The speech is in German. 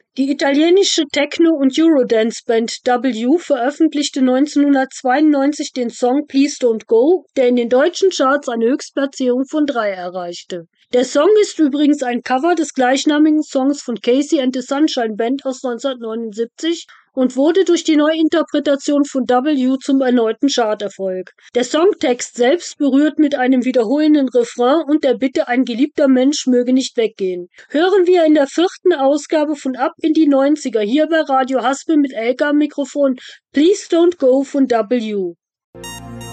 Die italienische Techno- und Eurodance-Band W veröffentlichte 1992 den Song Please Don't Go, der in den deutschen Charts eine Höchstplatzierung von 3 erreichte. Der Song ist übrigens ein Cover des gleichnamigen Songs von Casey and the Sunshine Band aus 1979 und wurde durch die Neuinterpretation von W zum erneuten Charterfolg. Der Songtext selbst berührt mit einem wiederholenden Refrain und der Bitte, ein geliebter Mensch möge nicht weggehen. Hören wir in der 4. Ausgabe von Ab in die 90er hier bei Radio Haspel mit Elke am Mikrofon Please Don't Go von W.